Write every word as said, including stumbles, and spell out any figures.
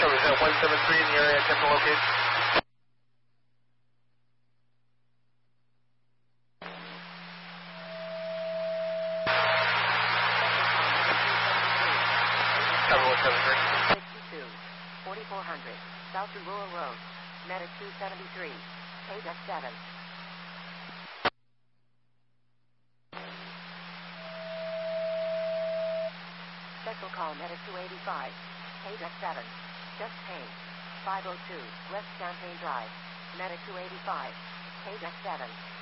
Cover is at one seven three in the area, attempt to locate. Cover one seven three. sixty-two, forty-four hundred, South Rural Road, Medic two seventy-three, page F seven. Special call Medic two eighty-five, page F seven, just pain, five oh two, West Champaign Drive, Medic two eighty-five, page F seven.